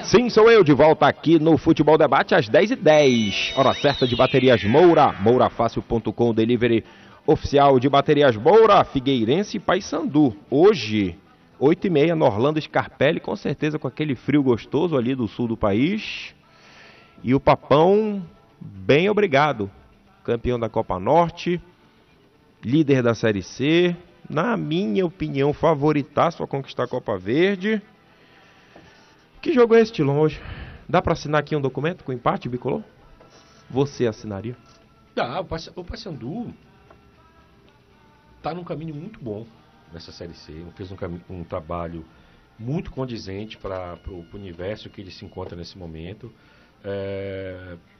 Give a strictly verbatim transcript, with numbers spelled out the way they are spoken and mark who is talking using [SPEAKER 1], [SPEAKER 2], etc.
[SPEAKER 1] Sim, sou eu, de volta aqui no Futebol Debate às dez e dez. Hora certa de baterias Moura, moura fácil ponto com, delivery oficial de baterias Moura, Figueirense e Paysandu. Hoje, oito e meia, no Orlando Scarpelli, com certeza com aquele frio gostoso ali do sul do país. E o Papão, bem obrigado. Campeão da Copa Norte, líder da Série C, na minha opinião, favoritaço a conquistar a Copa Verde. Que jogo é esse, Tilon, hoje? Dá pra assinar aqui um documento com empate bicolor? Você assinaria?
[SPEAKER 2] Dá, o Paysandu tá num caminho muito bom nessa Série C. Fez um, um trabalho muito condizente para o universo que ele se encontra nesse momento. É,